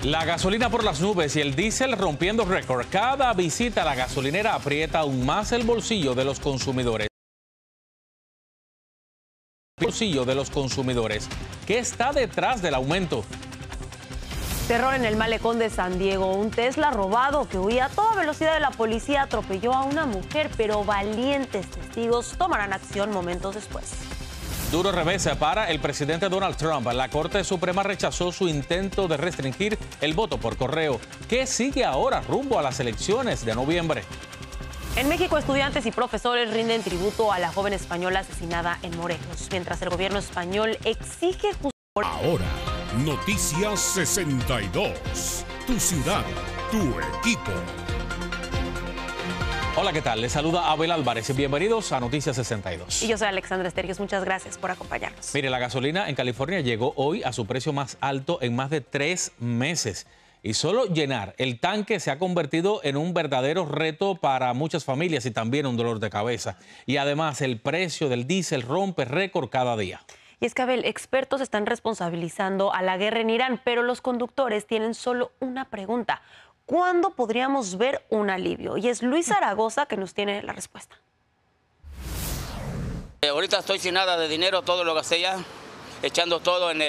La gasolina por las nubes y el diésel rompiendo récord. Cada visita a la gasolinera aprieta aún más el bolsillo de los consumidores. ¿Qué está detrás del aumento? Terror en el malecón de San Diego. Un Tesla robado que huía a toda velocidad de la policía atropelló a una mujer, pero valientes testigos tomarán acción momentos después. Duro revés para el presidente Donald Trump. La Corte Suprema rechazó su intento de restringir el voto por correo. ¿Qué sigue ahora rumbo a las elecciones de noviembre? En México, estudiantes y profesores rinden tributo a la joven española asesinada en Morelos, mientras el gobierno español exige justicia. Ahora, Noticias 62. Tu ciudad, tu equipo. Hola, ¿qué tal? Les saluda Abel Álvarez. Bienvenidos a Noticias 62. Y yo soy Alexandra Estergios. Muchas gracias por acompañarnos. Mire, la gasolina en California llegó hoy a su precio más alto en más de 3 meses. Y solo llenar el tanque se ha convertido en un verdadero reto para muchas familias y también un dolor de cabeza. Y además, el precio del diésel rompe récord cada día. Y es que, Abel, expertos están responsabilizando a la guerra en Irán, pero los conductores tienen solo una pregunta. ¿Cuándo podríamos ver un alivio? Y es Luis Zaragoza que nos tiene la respuesta. Ahorita estoy sin nada de dinero, todo lo gasté ya, echando todo en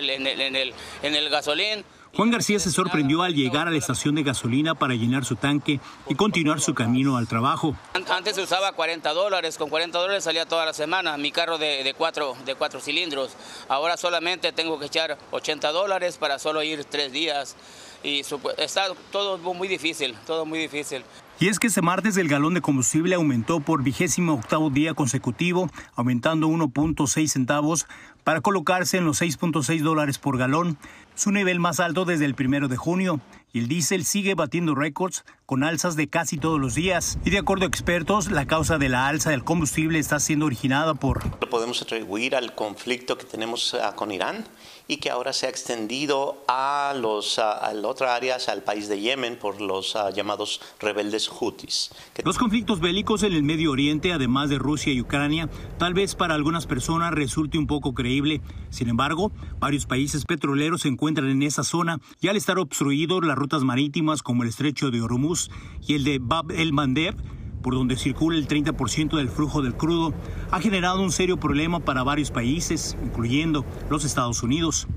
el gasolín. Juan García se sorprendió al llegar a la estación de gasolina para llenar su tanque y continuar su camino al trabajo. Antes se usaba $40, con $40 salía toda la semana mi carro de cuatro cilindros. Ahora solamente tengo que echar $80 para solo ir 3 días. Y está todo muy difícil, todo muy difícil. Y es que este martes el galón de combustible aumentó por 28º día consecutivo, aumentando 1.6 centavos para colocarse en los $6.6 por galón, su nivel más alto desde el 1 de junio. Y el diésel sigue batiendo récords con alzas de casi todos los días. Y de acuerdo a expertos, la causa de la alza del combustible está siendo originada por... Lo podemos atribuir al conflicto que tenemos con Irán y que ahora se ha extendido a otras áreas, al país de Yemen, por los llamados rebeldes hutis. Los conflictos bélicos en el Medio Oriente, además de Rusia y Ucrania, tal vez para algunas personas resulte un poco creíble. Sin embargo, varios países petroleros se encuentran en esa zona y al estar obstruidos las rutas marítimas como el estrecho de Hormuz y el de Bab el-Mandeb, por donde circula el 30% del flujo del crudo, ha generado un serio problema para varios países, incluyendo los Estados Unidos.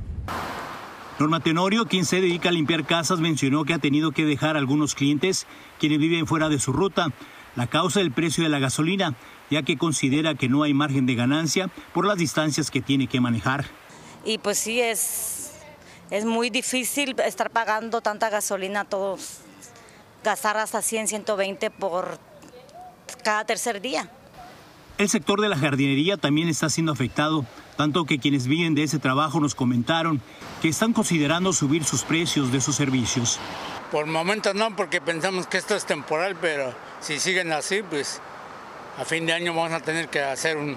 Norma Tenorio, quien se dedica a limpiar casas, mencionó que ha tenido que dejar a algunos clientes quienes viven fuera de su ruta. La causa del precio de la gasolina, ya que considera que no hay margen de ganancia por las distancias que tiene que manejar. Y pues sí, es muy difícil estar pagando tanta gasolina, todos gastar hasta 100, 120 por cada tercer día. El sector de la jardinería también está siendo afectado, tanto que quienes viven de ese trabajo nos comentaron que están considerando subir sus precios de sus servicios. Por el momento no, porque pensamos que esto es temporal, pero si siguen así, pues a fin de año vamos a tener que hacer un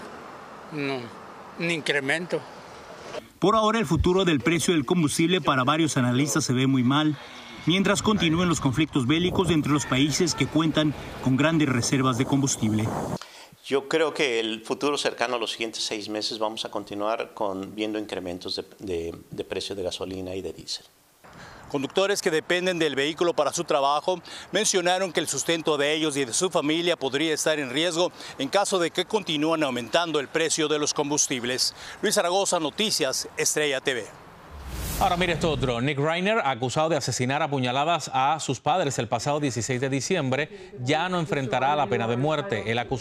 incremento. Por ahora, el futuro del precio del combustible para varios analistas se ve muy mal, mientras continúen los conflictos bélicos entre los países que cuentan con grandes reservas de combustible. Yo creo que el futuro cercano a los siguientes 6 meses vamos a continuar viendo incrementos de precio de gasolina y de diésel. Conductores que dependen del vehículo para su trabajo mencionaron que el sustento de ellos y de su familia podría estar en riesgo en caso de que continúen aumentando el precio de los combustibles. Luis Zaragoza, Noticias Estrella TV. Ahora mire esto otro. Nick Reiner, acusado de asesinar a puñaladas a sus padres el pasado 16 de diciembre, ya no enfrentará la pena de muerte. El acusado